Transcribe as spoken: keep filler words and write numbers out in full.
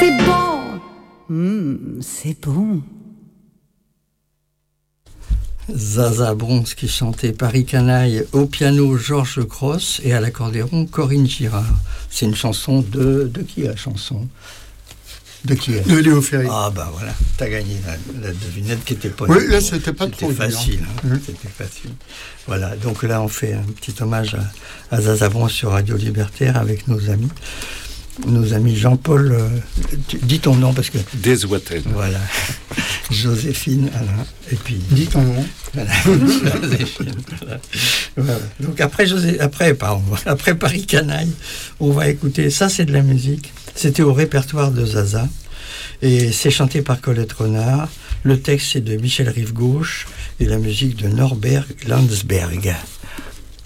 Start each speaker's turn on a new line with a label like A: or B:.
A: C'est bon. Mmh, c'est bon.
B: Zaza Bronze qui chantait Paris Canaille, au piano Georges Cross et à l'accordéon Corinne Girard. C'est une chanson de... De qui la chanson ? De qui est ?
C: De Léo Ferré.
B: Ah bah voilà, t'as gagné la, la devinette qui était pas...
C: Oui, là c'était pas
B: c'était
C: trop
B: facile,
C: dur.
B: hein,
C: Mmh.
B: c'était facile. Voilà, donc là on fait un petit hommage à, à Zaza Bronze sur Radio Libertaire avec nos amis. Nos amis Jean-Paul, euh, tu, dis ton nom parce que...
D: Deswatel.
B: Voilà. Joséphine, Alain, et puis...
C: Dis ton nom.
B: Voilà. Joséphine, voilà. Voilà. Donc après, José, après, pardon, après Paris Canaille, on va écouter, ça c'est de la musique, c'était au répertoire de Zaza, et c'est chanté par Colette Renard, le texte c'est de Michel Rive-Gauche, et la musique de Norbert Landsberg.